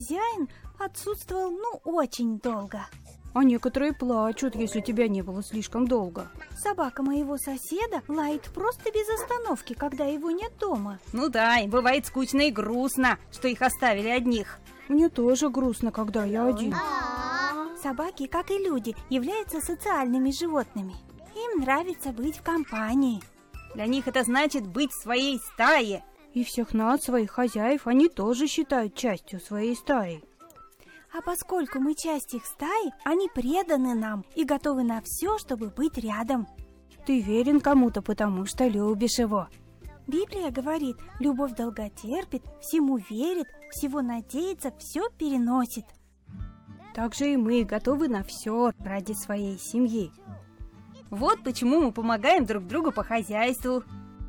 Хозяин отсутствовал, очень долго. А некоторые плачут, если тебя не было слишком долго. Собака моего соседа лает просто без остановки, когда его нет дома. Ну да, и бывает скучно и грустно, что их оставили одних. Мне тоже грустно, когда я один. Собаки, как и люди, являются социальными животными. Им нравится быть в компании. Для них это значит быть в своей стае. И всех нас, своих хозяев, они тоже считают частью своей стаи. А поскольку мы часть их стаи, они преданы нам и готовы на все, чтобы быть рядом. Ты верен кому-то, потому что любишь его. Библия говорит, любовь долготерпит, всему верит, всего надеется, все переносит. Так же и мы готовы на все ради своей семьи. Вот почему мы помогаем друг другу по хозяйству.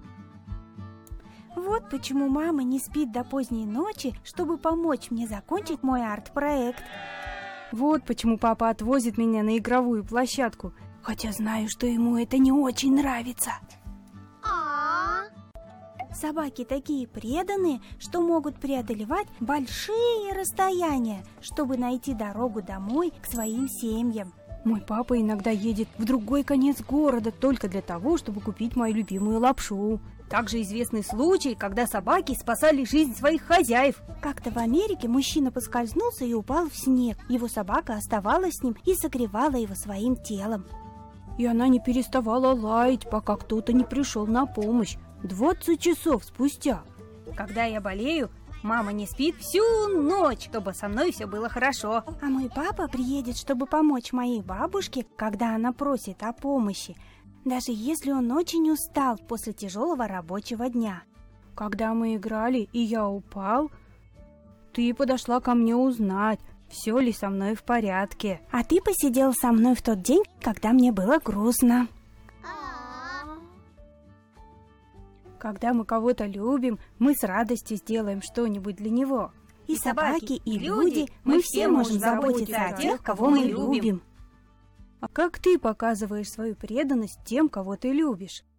Вот почему мама не спит до поздней ночи, чтобы помочь мне закончить мой арт-проект. Вот почему папа отвозит меня на игровую площадку, хотя знаю, что ему это не очень нравится. Собаки такие преданные, что могут преодолевать большие расстояния, чтобы найти дорогу домой к своим семьям. Мой папа иногда едет в другой конец города только для того, чтобы купить мою любимую лапшу. Также известны случаи, когда собаки спасали жизнь своих хозяев. Как-то в Америке мужчина поскользнулся и упал в снег. Его собака оставалась с ним и согревала его своим телом. И она не переставала лаять, пока кто-то не пришел на помощь. 20 часов спустя. Когда я болею, мама не спит всю ночь, чтобы со мной все было хорошо. А мой папа приедет, чтобы помочь моей бабушке, когда она просит о помощи, даже если он очень устал после тяжелого рабочего дня. Когда мы играли, и я упал, ты подошла ко мне узнать, все ли со мной в порядке. А ты посидел со мной в тот день, когда мне было грустно. Когда мы кого-то любим, мы с радостью сделаем что-нибудь для него. И собаки, и люди, мы все можем заботиться о тех, кого мы любим. А как ты показываешь свою преданность тем, кого ты любишь?